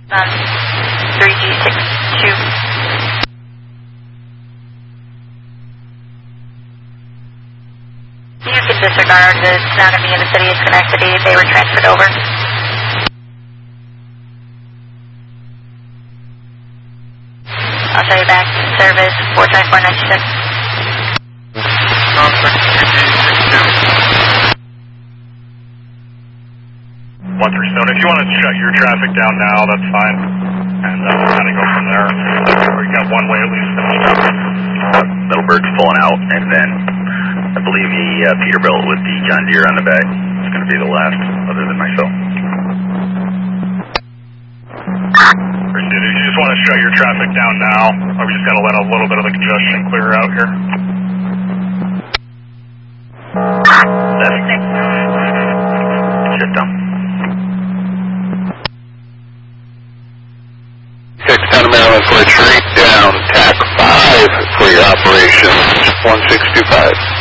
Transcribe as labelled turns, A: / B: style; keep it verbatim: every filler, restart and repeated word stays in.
A: Um, three G six two. You can disregard the sound of me in the city of Schenectady. They were transferred over. I'll tell you back. Service four five four nine six.
B: one three Stone. If you want to shut your traffic down now, that's fine. And uh, we'll kind of go from there. We got one way at least finished up.
C: Middleburg's pulling out, and then I believe the uh, Peterbilt with the John Deere on the back is going to be the last, other than myself.
B: Appreciate it. If you just want to shut your traffic down now, we just got to let a little bit of the congestion clear out here.
C: Seven. Shut down.
D: Six down to Maryland for a straight down, T A C five for your operation, one six two five.